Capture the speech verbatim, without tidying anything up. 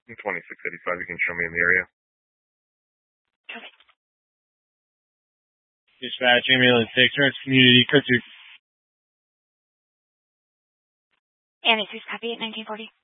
twenty-six eighty-five, you can show me in the area. Okay. Dispatch, ambulance six, Earth Community, Kurt Annie six, copy at nineteen forty.